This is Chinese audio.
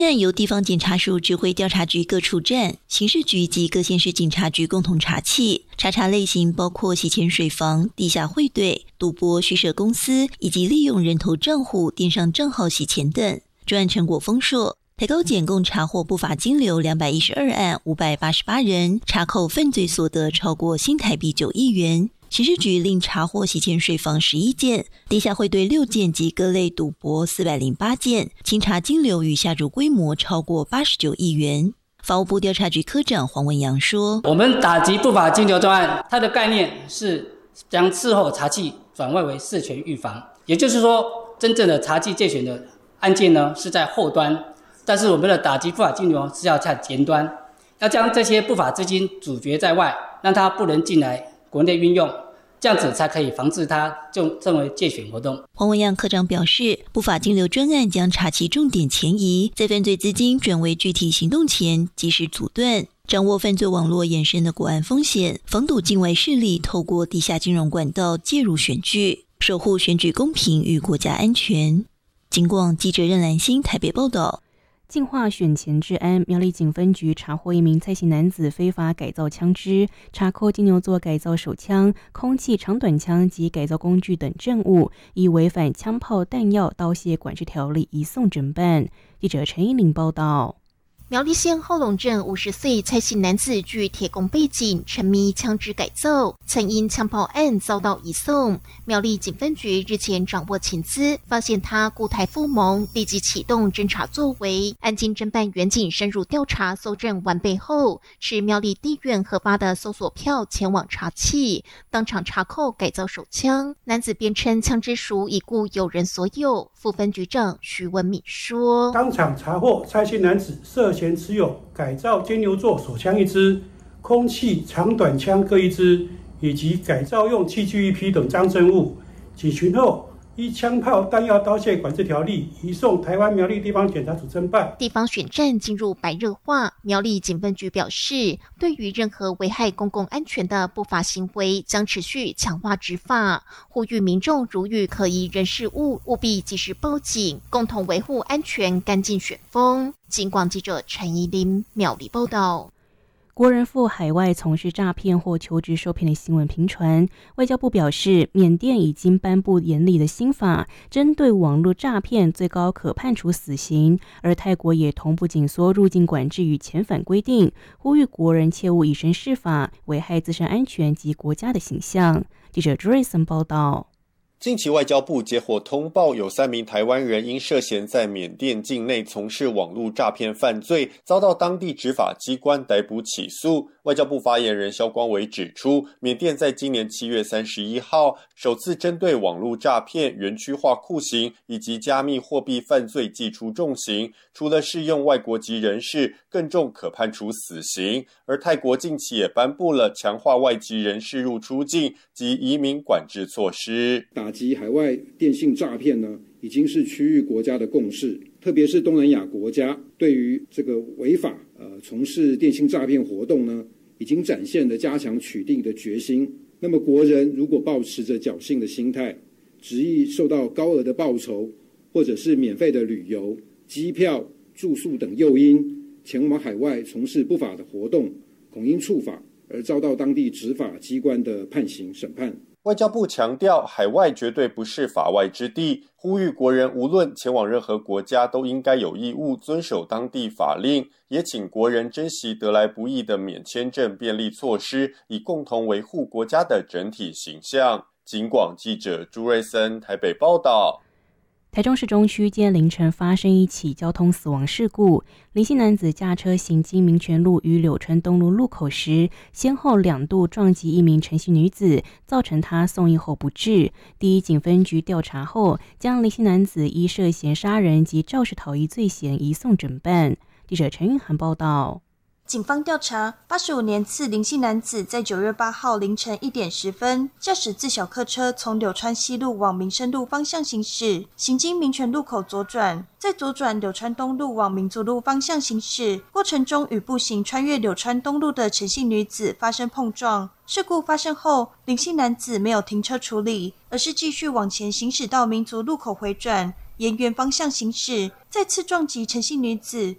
案由地方检察署指挥调查局各处站、刑事局及各县市警察局共同查缉，查类型包括洗钱水房、地下汇兑、赌博虚设公司以及利用人头账户、电商账号洗钱等。专案成果丰硕，台高检共查获不法金流212案588人，查扣犯罪所得超过新台币9亿元。刑事局另查获洗钱水房11件、地下汇兑6件及各类赌博408件，清查金流与下注规模超过89亿元。法务部调查局科长黄文阳说：“ 我们打击不法金流专案，它的概念是将事后查缉转换为事前预防，也就是说，真正的查缉戒权的案件呢是在后端，但是我们的打击不法金流是要在前端，要将这些不法资金阻绝在外，让它不能进来国内运用，这样子才可以防治它就成为戒权活动。” 黄文阳科长表示，不法金流专案将查其重点前移，在犯罪资金转为具体行动前及时阻断，掌握犯罪网络衍生的国安风险，防堵境外势力透过地下金融管道介入选举，守护选举公平与国家安全。警广记者任兰心台北报道。 净化选前治安，苗栗警分局查获一名蔡姓男子非法改造枪支，查扣金牛座改造手枪、空气长短枪及改造工具等证物，以违反枪炮弹药刀械管制条例移送侦办。记者陈依玲报道。 苗栗县后龙镇50岁蔡姓男子具铁工背景，沉迷枪支改造，曾因枪炮案遭到移送。苗栗警分局日前掌握情资，发现他故态复萌，立即启动侦查作为。案经侦办员警深入调查搜证完备后，持苗栗地院核发的搜索票前往查缉，当场查扣改造手枪。男子辩称枪支属已故友人所有。副分局长徐文敏说：“ 当场查获蔡姓男子涉嫌持有改造金牛座手枪1支、空气长短枪各1支，以及改造用器具1批等赃证物。警询后，依枪炮弹药刀械管制条例移送台湾苗栗地方检察署侦办。” 地方选战进入白热化，苗栗警分局表示，对于任何危害公共安全的不法行为，将持续强化执法，呼吁民众如遇可疑人事物，务必及时报警，共同维护安全，干净选风。警广记者陈怡琳苗栗报道。 国人赴海外从事诈骗或求职受骗的新闻频传，外交部表示，缅甸已经颁布严厉的新法，针对网络诈骗最高可判处死刑，而泰国也同步紧缩入境管制与遣返规定，呼吁国人切勿以身试法，危害自身安全及国家的形象。记者 Drayson 报道。 近期外交部接获通报，有3名台湾人因涉嫌在缅甸境内从事网络诈骗犯罪，遭到当地执法机关逮捕起诉。外交部发言人萧光伟指出，缅甸在今年7月31号首次针对网络诈骗、园区化酷刑以及加密货币犯罪祭出重刑，除了适用外国籍人士，更重可判处死刑。而泰国近期也颁布了强化外籍人士入出境及移民管制措施。 打击海外电信诈骗呢，已经是区域国家的共识，特别是东南亚国家对于这个违法从事电信诈骗活动呢，已经展现了加强取缔的决心。那么国人如果抱持着侥幸的心态，执意受到高额的报酬或者是免费的旅游、机票、住宿等诱因，前往海外从事不法的活动，恐因触法而遭到当地执法机关的判刑审判。 外交部强调，海外绝对不是法外之地，呼吁国人无论前往任何国家都应该有义务遵守当地法令，也请国人珍惜得来不易的免签证便利措施，以共同维护国家的整体形象。警广记者朱瑞森台北报道。 台中市中区今天凌晨发生一起交通死亡事故，林姓男子驾车行经民权路与柳川东路路口时，先后2度撞击一名陈姓女子，造成她送医后不治。第一警分局调查后，将林姓男子依涉嫌杀人及肇事逃逸罪嫌移送侦办。记者陈韵涵报道。 警方调查，85年次林姓男子在9月8号凌晨1点10分，驾驶自小客车从柳川西路往民生路方向行驶，行经民权路口左转，再左转柳川东路往民族路方向行驶，过程中与步行穿越柳川东路的陈姓女子发生碰撞。事故发生后，林姓男子没有停车处理，而是继续往前行驶到民族路口回转，沿原方向行驶，再次撞击陈姓女子，